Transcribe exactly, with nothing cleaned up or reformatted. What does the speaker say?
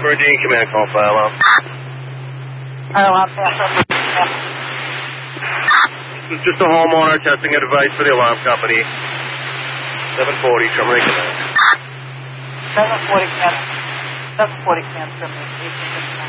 Meridian Command, call fire alarm. Fire alarm, pass up. This is just a homeowner testing a device for the alarm company. seven forty, terminate command. seven forty, seven forty, command, terminate.